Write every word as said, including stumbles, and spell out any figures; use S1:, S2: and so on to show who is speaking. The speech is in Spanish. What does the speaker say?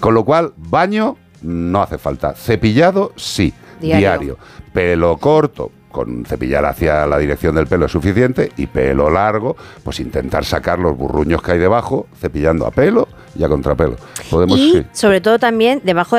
S1: Con lo cual, baño no hace falta. Cepillado, sí,
S2: Diario.
S1: diario. Pelo corto, con cepillar hacia la dirección del pelo es suficiente, y pelo largo, pues intentar sacar los burruños que hay debajo, cepillando a pelo y a contrapelo. Podemos,
S2: y
S1: sí.
S2: sobre todo también debajo